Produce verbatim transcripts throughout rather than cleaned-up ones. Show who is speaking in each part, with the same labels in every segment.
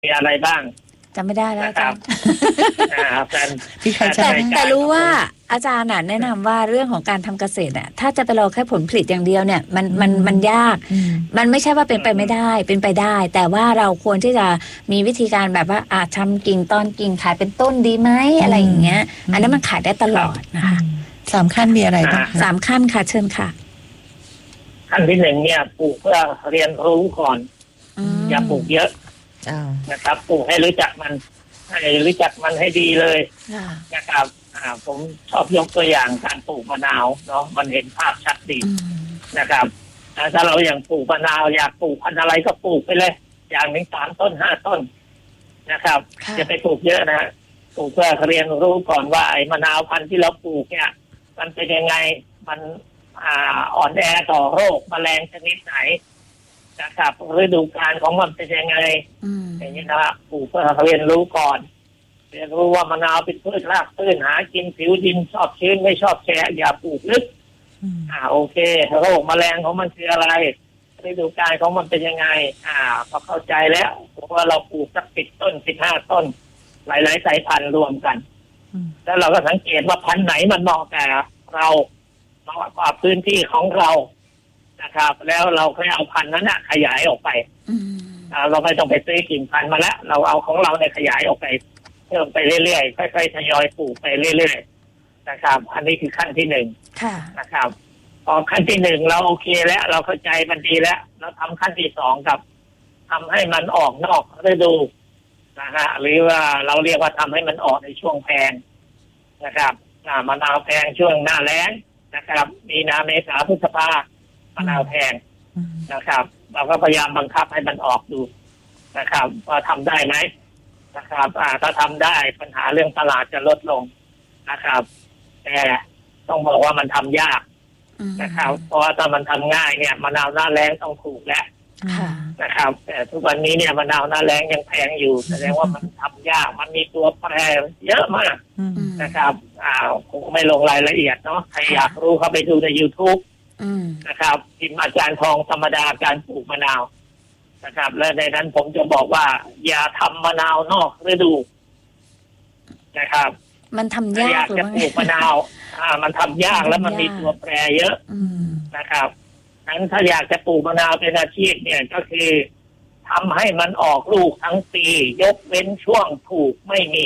Speaker 1: มีอะไรบ้าง
Speaker 2: จำไม่ได้แล้วอาจารย์
Speaker 1: แต่
Speaker 2: แต่แต่รู้ว่าอาจารย์น่ะแนะนำว่าเรื่องของการทำเกษตรน่ะถ้าจะไปรอแค่ผลผลิตอย่างเดียวเนี่ยมันมันมันยากมันไม่ใช่ว่าเป็นไปไม่ได้เป็นไปได้แต่ว่าเราควรที่จะมีวิธีการแบบว่าอาจทำกิ่งตอนกิ่งขายเป็นต้นดีไหมอะไรอย่างเงี้ยอันนั้นมันขายได้ตลอดนะคะ
Speaker 3: สามขั้นมีอะไรบ้าง
Speaker 2: สามขั้นค่ะเชิญค่ะ
Speaker 1: ขั้นที่หนึ่งเนี่ยปลูกเพื่อเรียนรู้ก่อนอย่าปลูกเยอะนะครับปลูกให้รู้จักมันให้รู้จักมันให้ดีเลยนะครับผมชอบยกตัวอย่างการปลูกมะนาวเนาะมันเห็นภาพชัดดีนะครับถ้าเราอย่างปลูกมะนาวอยากปลูกพันธุ์อะไรก็ปลูกไปเลยอย่างหนึ่งสามต้นห้าต้นนะครับจะไปปลูกเยอะนะปลูกเพื่อเรียนรู้ก่อนว่าไอ้มะนาวพันธุ์ที่เราปลูกเนี่ยมันเป็นยังไงมันอ่าอ่อนแอต่อโรคแมลงชนิดไหนนะครับฤดูกาลของมันเป็นยังไงอย่างนี้นะครับปลูกเพื่อเรียนรู้ก่อนเรียนรู้ว่ามะนาวเป็นพืชรากตื้นหากินผิวดินชอบชื้นไม่ชอบแฉะอย่าปลูกลึกอ่าโอเคโรคแมลงของมันคืออะไรฤดูกาลของมันเป็นยังไงอ่าพอเข้าใจแล้วเพราะว่าเราปลูกสักสิบต้นสิบห้าต้นหลายๆสายพันธุ์รวมกันแล้วเราก็สังเกตว่าพันธุ์ไหนมันเหมาะแก่เราเหมาะกับพื้นที่ของเรานะครับแล้วเราค่อยเอาพันธุ์นั้นนะขยายออกไปเราไม่ต้องไปซื้อกิ่งพันธุ์มาแล้วเราเอาของเราเนี่ยขยายออกไปเพิ่มไปเรื่อยๆค่อยๆทยอยปลูกไปเรื่อยๆนะครับอันนี้คือขั้นที่หนึ่งนะครับพอขั้นที่หนึ่งเราโอเคแล้วเราเข้าใจมันดีแล้วเราทำขั้นที่สองกับทำให้มันออกนอกฤดูนะฮะหรือว่าเราเรียกว่าทำให้มันออกในช่วงแพงนะครับมะนาวแพงช่วงหน้าแล้งนะครับมีนาเมษาพฤษภามะนาวแพงนะครับเราก็พยายามบังคับให้มันออกดูนะครับว่าทำได้ไหมนะครับอ่าถ้าทำได้ปัญหาเรื่องตลาดจะลดลงนะครับแต่ต้องบอกว่ามันทำยากนะครับเพราะว่าถ้ามันทำง่ายเนี่ยมะนาวหน้าแล้งต้องถูกแล้วนะครับแต่ทุกวันนี้เนี่ยมะนาวหน้าแล้งยังแพงอยู่แสดงว่ามันทำยากมันมีตัวแปรเยอะมากนะครับอ่าคงไม่ลงรายละเอียดเนาะใครอยากรู้เข้าไปดูใน YouTube นะครับพิมพ์อาจารย์ทองธรรมดาการปลูกมะนาวนะครับและในนั้นผมจะบอกว่าอย่าทำมะนาวนอกฤดูนะครับ
Speaker 2: มันทำยาก
Speaker 1: อยากจะปลูกมะนาวอ่ามันทำยากแล้วมันมีตัวแปรเยอะนะครับนั้นถ้าอยากจะปลูกมะนาวเป็นอาชีพเนี่ยก็คือทำให้มันออกลูกทั้งปียกเว้นช่วงถูกไม่มี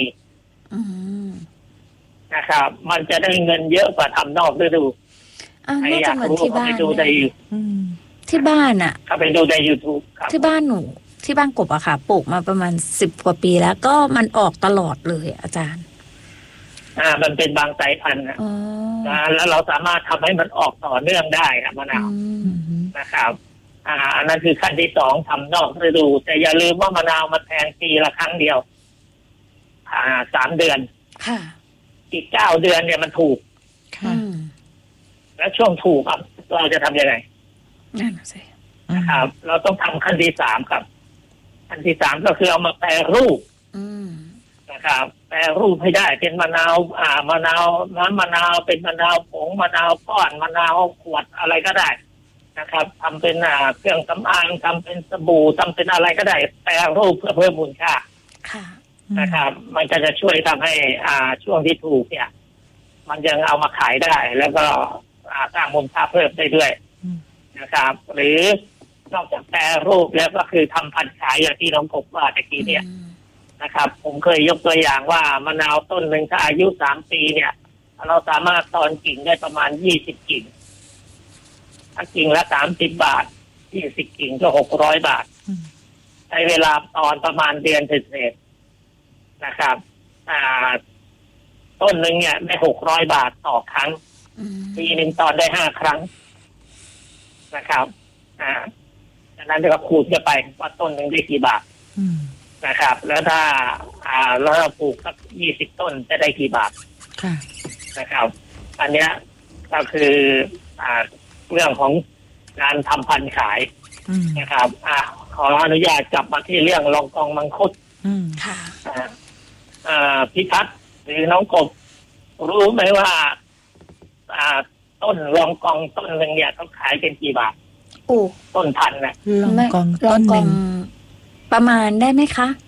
Speaker 1: นะครับมันจะได้เงินเยอะกว่าทำนอกฤดู
Speaker 2: ใครอยากรู้ก็ไปดูในที่บ้านอ่ะ
Speaker 1: เข้าไปดูใน YouTube ครับ
Speaker 2: ที่บ้านหนูที่บ้านกบอะค่ะปลูกมาประมาณสิบกว่าปีแล้วก็มันออกตลอดเลยอาจารย์
Speaker 1: อ่ามันเป็นบางสายพันธุ์นะแล้วเราสามารถทำให้มันออกต่อเนื่องได้ครับมะนาวนะครับอ่าอันนั้นคือขั้นที่สองทำนอกฤดูแต่อย่าลืมว่ามะนาวมันแพงปีละครั้งเดียวอ่าสามเดือน
Speaker 2: ค่ะ
Speaker 1: อีกเก้าเดือนเนี่ยมันถูก
Speaker 2: ค่ะ
Speaker 1: แล้วช่วงถูกอ่ะเราจะทำยังไง
Speaker 2: นั่นสิ
Speaker 1: นะครับเราต้องทำขั้นที่สามครับขั้นที่สามก็คือเอามาแปรรูปนะครับแปรรูปให้ได้เป็นมะนาวอ่ามะนาวน้ำมะนาวเป็นมะนาวผงมะนาวก้อนมะนาวขวดอะไรก็ได้นะครับทำเป็นอ่าเครื่องสำอางทำเป็นสบู่ทำเป็นอะไรก็ได้แปรรูปเพื่อเพิ่มมูลค่านะครับมันจะจะช่วยทำให้อ่าช่วงที่ถูกเนี่ยมันยังเอามาขายได้แล้วก็สร้างมูลค่าเพิ่มได้ด้วยนะครับหรือนอกจากแปรรูปแล้วก็คือทำพันธุ์ขายอย่างที่น้องกบว่าตะกี้เนี่ยนะครับผมเคยยกตัวอย่างว่ามะนาวต้นหนึ่งถ้าอายุสามปีเนี่ยเราสามารถตอนกิ่งได้ประมาณยี่สิบกิ่งถ้ากิ่งละสามสิบบาทยี่สิบกิ่งก็หกร้อยบาทใช้เวลาตอนประมาณเดือนเศษๆนะครับอ่าต้นหนึ่งเนี่ยได้หกร้อยบาทต่อครั้งปีหนึ่งตอนได้ห้าครั้งนะครับอ่าดังนั้นจะคูณกันไปว่าต้นหนึ่งได้กี่บาทนะครับแล้วถ้าอ่าเราปลูกสักยี่สิบต้นจะได้กี่บาทนะครับอันเนี้ยก็คืออ่าเรื่องของการทำพันธุ์ขายนะครับอ่าขออนุญาตกลับมาที่เรื่องรองกองมังคุด
Speaker 2: ค่ะ
Speaker 1: อ่าพิทักษ์หรือน้องกบรู้ไหมว่าอ่าต้นรองกองต้นหนึ่งเนี่ยเขาขายเป็นกี่บาท
Speaker 2: โอ้
Speaker 1: ต้นพันธุ์นะ
Speaker 3: รองกองต้นหนึ่ง
Speaker 2: ประมาณได้ไหมคะ